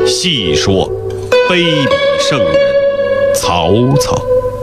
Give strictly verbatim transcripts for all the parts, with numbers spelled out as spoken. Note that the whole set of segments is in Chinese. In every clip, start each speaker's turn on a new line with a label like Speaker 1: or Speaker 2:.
Speaker 1: 细说卑鄙圣人曹操。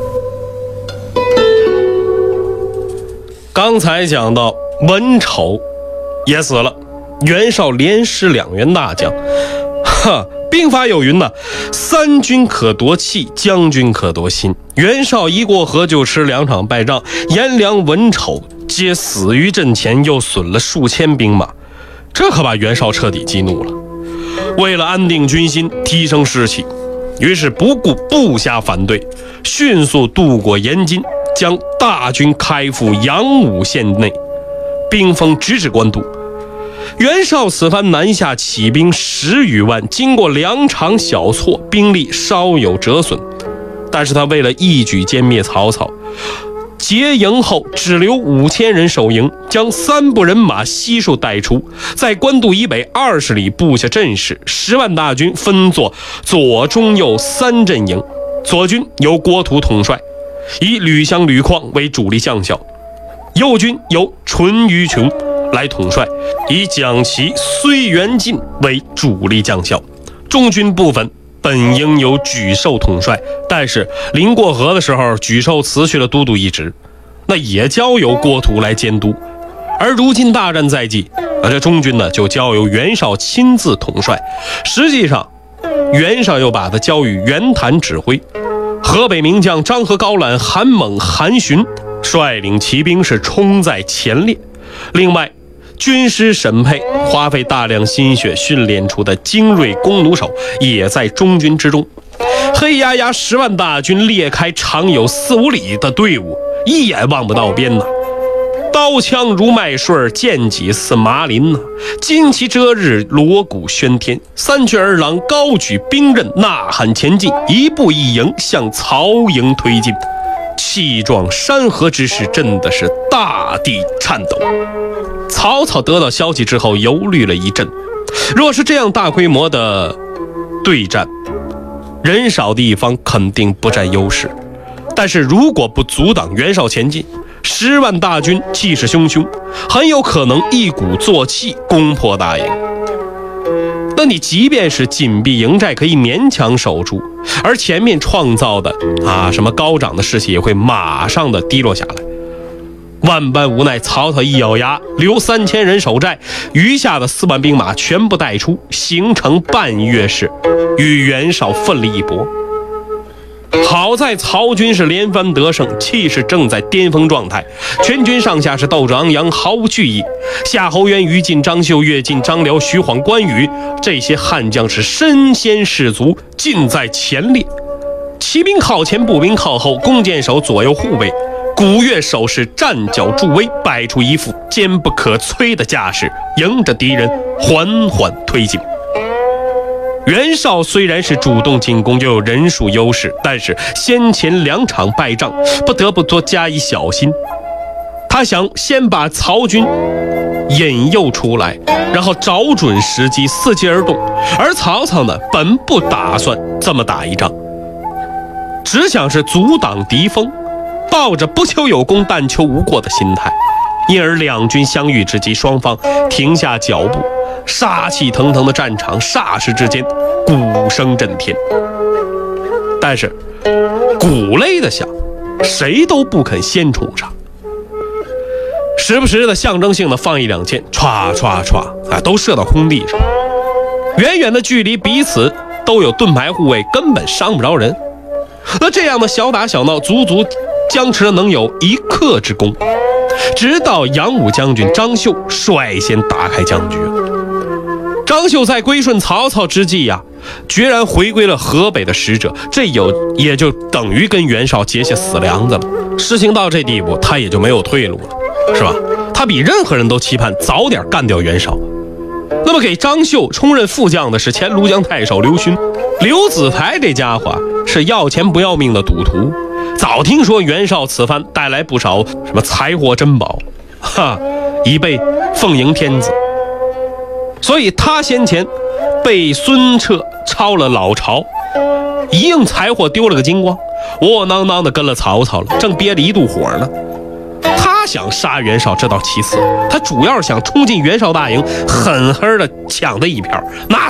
Speaker 1: 刚才讲到文丑也死了，袁绍连失两员大将。哈，兵法有云呢，三军可夺气，将军可夺心。袁绍一过河就吃两场败仗，颜良、文丑皆死于阵前，又损了数千兵马，这可把袁绍彻底激怒了。为了安定军心，提升士气，于是不顾部下反对，迅速渡过延津，将大军开赴阳武县内，兵锋直指官渡。袁绍此番南下起兵十余万，经过两场小挫，兵力稍有折损，但是他为了一举歼灭曹操，结营后只留五千人守营，将三部人马悉数带出，在官渡以北二十里布下阵势，十万大军分作左中右三阵营，左军由郭图统帅，以吕相、吕旷为主力将校，右军由淳于琼来统帅，以蒋齐、睢元进为主力将校，中军部分本应由沮授统帅，但是临过河的时候，沮授辞去了都督一职，那也交由郭图来监督。而如今大战在即，那这中军呢就交由袁绍亲自统帅，实际上袁绍又把他交予袁谭指挥。河北名将张合、高览、韩猛、韩荀率领骑兵是冲在前列，另外军师沈沛花费大量心血训练出的精锐弓弩手也在中军之中。黑压压十万大军裂开长有四五里的队伍，一眼望不到边呐，刀枪如麦穗，剑戟似麻林呐，旌旗遮日，锣鼓喧天，三群儿郎高举兵刃，呐喊前进，一步一营向曹营推进，气壮山河之势，真的是大地颤抖。曹操得到消息之后犹豫了一阵，若是这样大规模的对战，人少的一方肯定不占优势，但是如果不阻挡袁绍前进，十万大军气势汹汹，很有可能一鼓作气攻破大营。那你即便是紧闭营寨可以勉强守住，而前面创造的啊什么高涨的士气也会马上的低落下来。万般无奈，曹操一咬牙，留三千人守寨，余下的四万兵马全部带出，行程半月时，与袁绍奋力一搏。好在曹军是连番得胜，气势正在巅峰状态，全军上下是斗志昂扬，毫无惧意。夏侯渊、于禁、张绣、乐进、张辽、徐晃、关羽这些悍将是身先士卒，尽在前列。骑兵靠前，步兵靠后，弓箭手左右护卫，鼓乐手是站脚助威，摆出一副坚不可摧的架势，迎着敌人缓缓推进。袁绍虽然是主动进攻，又有人数优势，但是先前两场败仗不得不多加以小心。他想先把曹军引诱出来，然后找准时机伺机而动。而曹操呢，本不打算这么打一仗，只想是阻挡敌锋，抱着不求有功但求无过的心态。因而两军相遇之际，双方停下脚步，杀气腾腾的战场霎时之间鼓声震天。但是鼓擂的响，谁都不肯先冲上，时不时的象征性的放一两箭，歘歘歘啊，都射到空地上。远远的距离，彼此都有盾牌护卫，根本伤不着人。那这样的小打小闹，足足僵持了能有一刻之功，直到杨武将军张绣率先打开僵局。张绣在归顺曹操之际呀、啊，决然回归了河北的使者，这有也就等于跟袁绍结下死梁子了。事情到这地步，他也就没有退路了，是吧？他比任何人都期盼早点干掉袁绍。那么给张绣充任副将的是前庐江太守刘勋。刘子台这家伙是要钱不要命的赌徒，早听说袁绍此番带来不少什么财货珍宝，哈，已被奉迎天子，所以他先前被孙彻抄了老巢，一应财货丢了个精光，窝囊囊的跟了曹操了，正憋着一肚火呢。他想杀袁绍这倒其次，他主要是想冲进袁绍大营，狠狠的抢他一票，那